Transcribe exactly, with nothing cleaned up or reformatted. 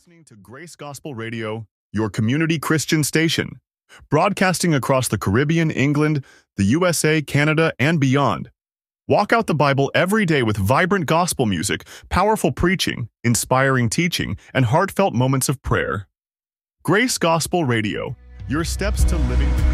listening to Grace Gospel Radio, your community Christian station, broadcasting across the Caribbean, England, the U S A, Canada, and beyond. Walk out the Bible every day with vibrant gospel music, powerful preaching, inspiring teaching, and heartfelt moments of prayer. Grace Gospel Radio, your steps to living the